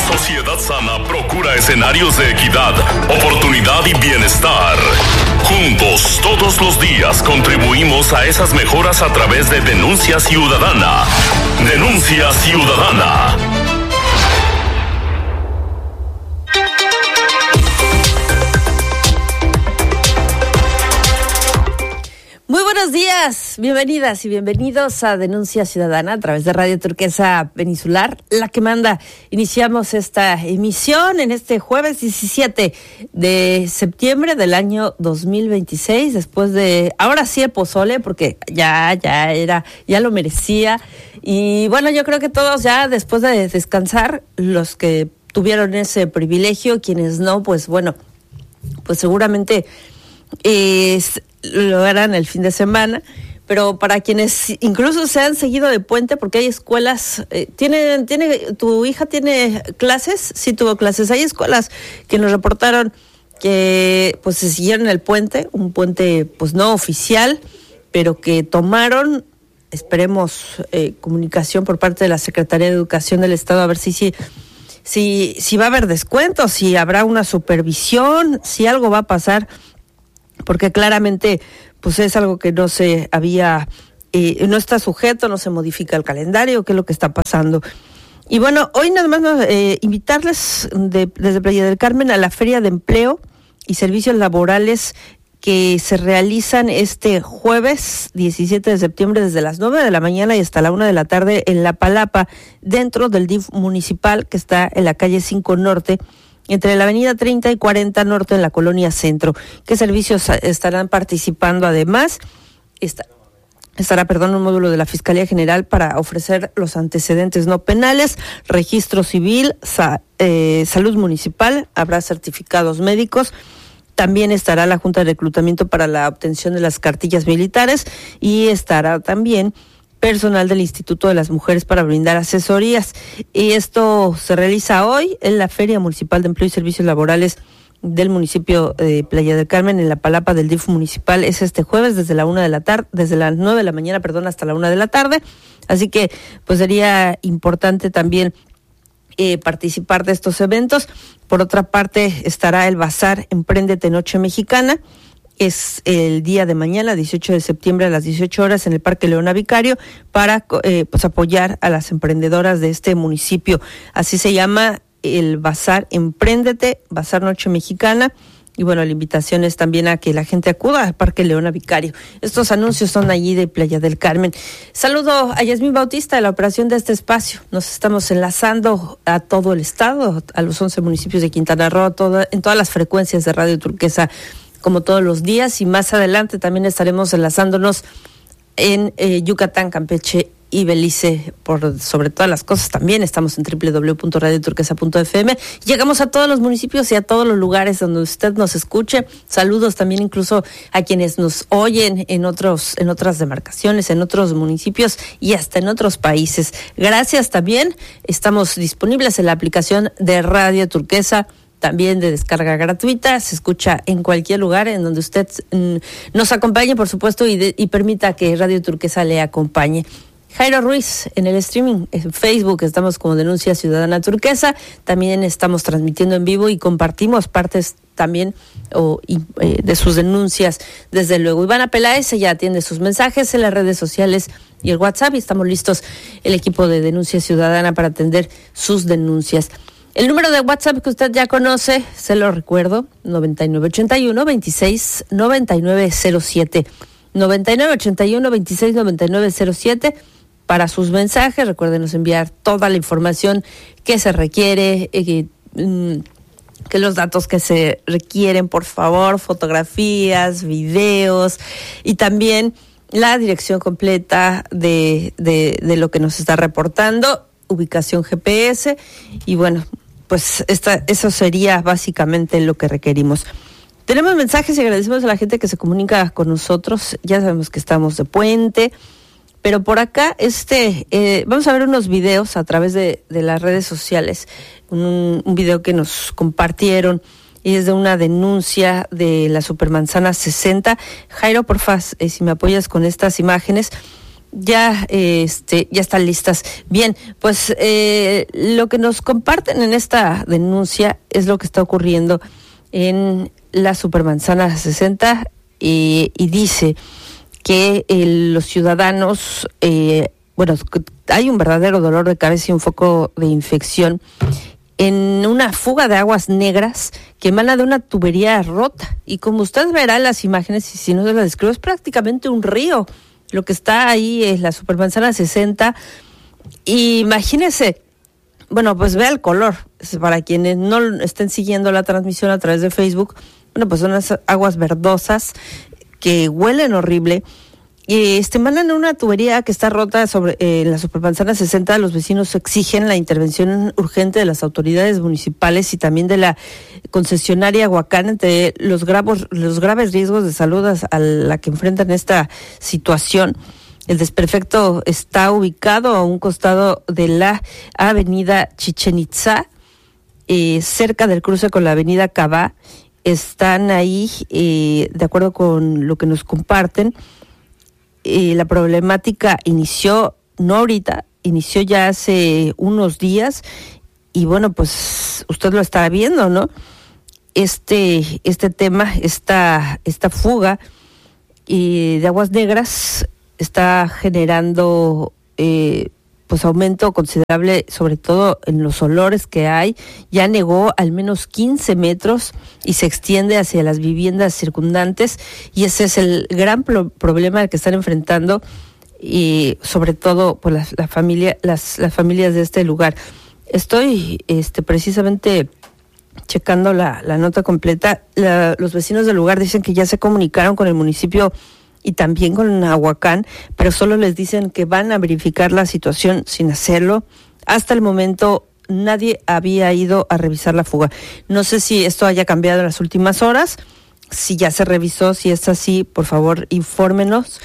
sociedad sana procura escenarios de equidad, oportunidad y bienestar. Juntos, todos los días, contribuimos a esas mejoras a través de Denuncia Ciudadana. Denuncia Ciudadana. Muy buenos días, bienvenidas y bienvenidos a Denuncia Ciudadana a través de Radio Turquesa Peninsular, la que manda. Iniciamos esta emisión en este jueves 17 de septiembre del año 2026, después de, ahora sí el pozole, porque ya lo merecía. Y bueno, yo creo que todos ya después de descansar, los que tuvieron ese privilegio, quienes no, pues bueno, pues seguramente lo harán el fin de semana, pero para quienes incluso se han seguido de puente, porque hay escuelas, ¿tu hija tiene clases? Sí tuvo clases. Hay escuelas que nos reportaron que pues se siguieron el puente, un puente pues no oficial, pero que tomaron, esperemos, comunicación por parte de la Secretaría de Educación del Estado, a ver si va a haber descuentos, si habrá una supervisión, si algo va a pasar, porque claramente pues es algo que no se había, no está sujeto, no se modifica el calendario, qué es lo que está pasando. Y bueno, hoy nada más invitarles desde Playa del Carmen a la Feria de Empleo y Servicios Laborales que se realizan este jueves 17 de septiembre desde las 9 de la mañana y hasta la 1 de la tarde en La Palapa, dentro del DIF municipal que está en la calle 5 Norte, entre la avenida 30 y 40 Norte en la Colonia Centro. ¿Qué servicios estarán participando? Además, estará un módulo de la Fiscalía General para ofrecer los antecedentes no penales, registro civil, salud municipal, habrá certificados médicos. También estará la Junta de Reclutamiento para la obtención de las cartillas militares y estará también personal del Instituto de las Mujeres para brindar asesorías. Y esto se realiza hoy en la Feria Municipal de Empleo y Servicios Laborales del municipio de Playa del Carmen, en la Palapa del DIF municipal. Es este jueves desde la 1 de la tarde, desde las 9 de la mañana, hasta la 1 de la tarde. Así que pues sería importante también participar de estos eventos. Por otra parte, estará el Bazar Emprendete Noche Mexicana. Es el día de mañana, 18 de septiembre a las 18 horas en el Parque Leona Vicario, para pues apoyar a las emprendedoras de este municipio. Así se llama el Bazar Emprendete, Bazar Noche Mexicana. Y bueno, la invitación es también a que la gente acuda al Parque Leona Vicario. Estos anuncios son allí de Playa del Carmen. Saludo a Yasmín Bautista de la operación de este espacio. Nos estamos enlazando a todo el estado, a los 11 municipios de Quintana Roo, en todas las frecuencias de Radio Turquesa, como todos los días, y más adelante también estaremos enlazándonos en Yucatán, Campeche y Belice. Sobre todas las cosas también estamos en www.radioturquesa.fm. Llegamos a todos los municipios y a todos los lugares donde usted nos escuche. Saludos también incluso a quienes nos oyen en otras demarcaciones, en otros municipios y hasta en otros países. Gracias también. Estamos disponibles en la aplicación de Radio Turquesa, también de descarga gratuita. Se escucha en cualquier lugar en donde usted nos acompañe, por supuesto, y permita que Radio Turquesa le acompañe. Jairo Ruiz en el streaming, en Facebook estamos como Denuncia Ciudadana Turquesa. También estamos transmitiendo en vivo y compartimos partes también de sus denuncias, desde luego. Ivana Peláez ya atiende sus mensajes en las redes sociales y el WhatsApp, y estamos listos, el equipo de Denuncia Ciudadana, para atender sus denuncias. El número de WhatsApp que usted ya conoce, se lo recuerdo, 9981-269907. 9981-269907 para sus mensajes. Recuérdenos enviar toda la información que se requiere, que los datos que se requieren, por favor, fotografías, videos, y también la dirección completa de lo que nos está reportando, ubicación GPS, y bueno, pues eso sería básicamente lo que requerimos. Tenemos mensajes y agradecemos a la gente que se comunica con nosotros. Ya sabemos que estamos de puente, pero por acá vamos a ver unos videos a través de las redes sociales. Un video que nos compartieron y es de una denuncia de la Supermanzana 60. Jairo, porfa, si me apoyas con estas imágenes. ya están listas. Bien, pues lo que nos comparten en esta denuncia es lo que está ocurriendo en la Supermanzana 60 y dice que los ciudadanos, hay un verdadero dolor de cabeza y un foco de infección en una fuga de aguas negras que emana de una tubería rota. Y como usted verá en las imágenes, y si no se las describo, es prácticamente un río. Lo que está ahí es la Supermanzana 60. Y imagínese, pues vea el color. Para quienes no estén siguiendo la transmisión a través de Facebook, pues son unas aguas verdosas que huelen horrible. Y emanan una tubería que está rota en la Supermanzana 60. Los vecinos exigen la intervención urgente de las autoridades municipales y también de la concesionaria Huacán ante los graves riesgos de salud a la que enfrentan esta situación. El desperfecto está ubicado a un costado de la avenida Chichén Itzá, cerca del cruce con la avenida Cabá. Están ahí, de acuerdo con lo que nos comparten. La problemática inició, no ahorita, inició ya hace unos días y pues usted lo está viendo, ¿no? Este tema, esta fuga de aguas negras está generando aumento considerable, sobre todo en los olores que hay. Ya negó al menos 15 metros y se extiende hacia las viviendas circundantes, y ese es el gran problema al que están enfrentando, y sobre todo pues las familias de este lugar. Estoy precisamente checando la nota completa. Los vecinos del lugar dicen que ya se comunicaron con el municipio y también con Ahuacán, pero solo les dicen que van a verificar la situación sin hacerlo. Hasta el momento nadie había ido a revisar la fuga. No sé si esto haya cambiado en las últimas horas, si ya se revisó, si es así, por favor, infórmenos.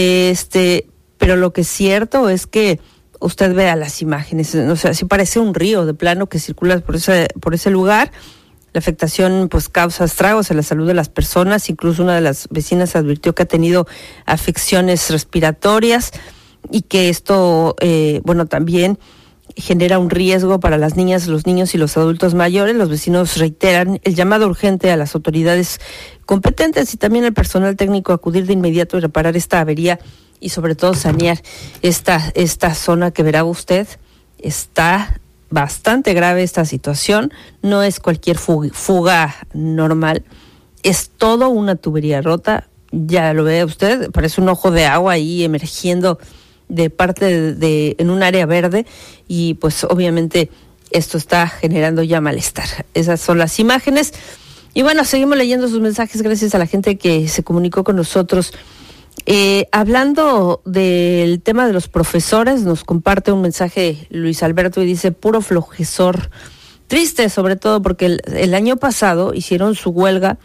Pero lo que es cierto es que usted vea las imágenes, sí parece un río de plano que circula por ese lugar. La afectación pues causa estragos a la salud de las personas. Incluso una de las vecinas advirtió que ha tenido afecciones respiratorias y que esto también genera un riesgo para las niñas, los niños y los adultos mayores. Los vecinos reiteran el llamado urgente a las autoridades competentes y también al personal técnico a acudir de inmediato y reparar esta avería y sobre todo sanear esta zona que verá usted. Está bastante grave esta situación, no es cualquier fuga normal, es todo una tubería rota. Ya lo ve usted, parece un ojo de agua ahí emergiendo de parte en un área verde, y pues obviamente esto está generando ya malestar. Esas son las imágenes, y seguimos leyendo sus mensajes. Gracias a la gente que se comunicó con nosotros. Hablando del tema de los profesores, nos comparte un mensaje Luis Alberto y dice: puro flojesor. Triste, sobre todo porque el año pasado hicieron su huelga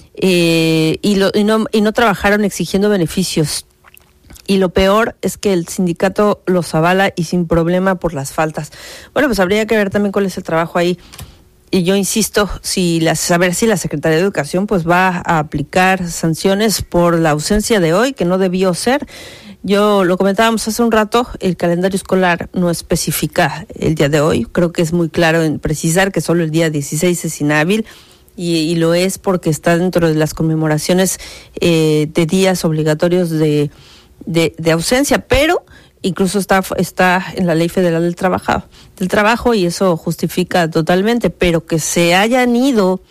y no trabajaron exigiendo beneficios. Y lo peor es que el sindicato los avala y sin problema por las faltas. Pues habría que ver también cuál es el trabajo ahí. Y yo insisto, a ver si la Secretaría de Educación pues va a aplicar sanciones por la ausencia de hoy, que no debió ser. Yo lo comentábamos hace un rato, el calendario escolar no especifica el día de hoy. Creo que es muy claro en precisar que solo el día 16 es inhábil, y lo es porque está dentro de las conmemoraciones de días obligatorios de ausencia, pero incluso está en la Ley Federal del Trabajo, y eso justifica totalmente. Pero que se hayan ido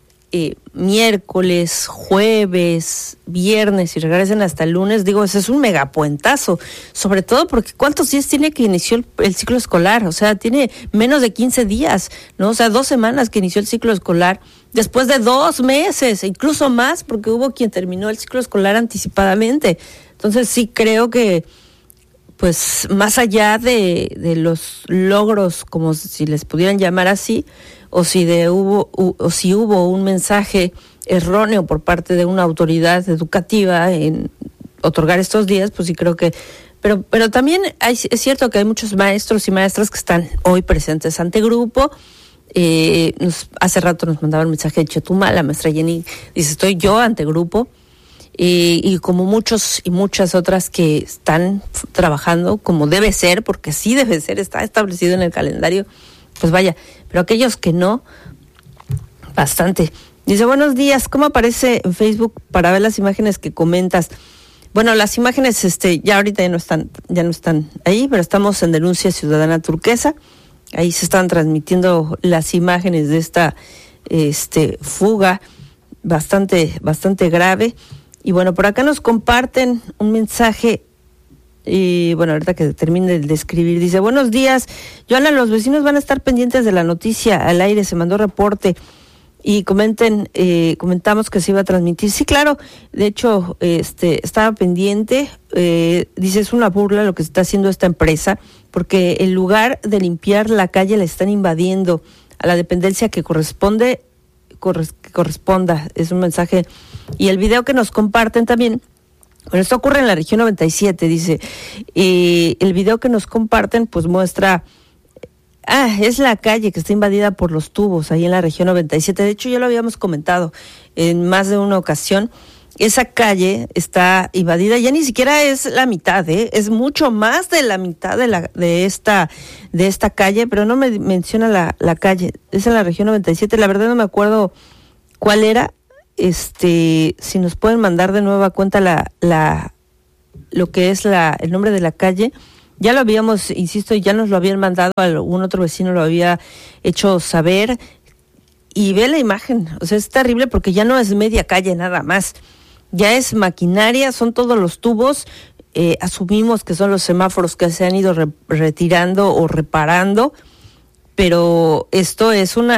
miércoles, jueves, viernes y regresen hasta el lunes, ese es un megapuentazo, sobre todo porque ¿cuántos días tiene que inició el ciclo escolar? O sea, tiene menos de 15 días, ¿no? O sea, 2 semanas que inició el ciclo escolar, después de 2 meses, incluso más, porque hubo quien terminó el ciclo escolar anticipadamente. Entonces sí creo que pues más allá de los logros, como si les pudieran llamar así, o si hubo un mensaje erróneo por parte de una autoridad educativa en otorgar estos días, pues sí creo que, pero también es cierto que hay muchos maestros y maestras que están hoy presentes ante grupo. Hace rato nos mandaba un mensaje de Chetumal, la maestra Jenny dice: estoy yo ante grupo. y como muchos y muchas otras que están trabajando como debe ser, porque sí debe ser, está establecido en el calendario, pues vaya, pero aquellos que no, bastante. Dice, buenos días, ¿cómo aparece en Facebook para ver las imágenes que comentas? Bueno, las imágenes ya ahorita ya no están ahí, pero estamos en Denuncia Ciudadana Turquesa. Ahí se están transmitiendo las imágenes de esta fuga bastante grave. Y bueno, por acá nos comparten un mensaje. Y bueno, ahorita que termine de escribir, dice, buenos días, Joana, los vecinos van a estar pendientes de la noticia al aire, se mandó reporte. Y comentamos que se iba a transmitir. Sí, claro, de hecho, estaba pendiente, dice, es una burla lo que está haciendo esta empresa, porque en lugar de limpiar la calle la están invadiendo a la dependencia que corresponda, es un mensaje. Y el video que nos comparten también, bueno, esto ocurre en la región 97, dice, el video que nos comparten pues muestra... es la calle que está invadida por los tubos ahí en la región 97. De hecho, ya lo habíamos comentado en más de una ocasión. Esa calle está invadida, ya ni siquiera es la mitad, es mucho más de la mitad de esta calle, pero no me menciona la calle. Es en la región 97. La verdad no me acuerdo cuál era. Si nos pueden mandar de nueva cuenta lo que es el nombre de la calle. Ya lo habíamos, insisto, ya nos lo habían mandado, algún otro vecino lo había hecho saber, y ve la imagen, o sea, es terrible porque ya no es media calle nada más, ya es maquinaria, son todos los tubos, asumimos que son los semáforos que se han ido retirando o reparando, pero esto es una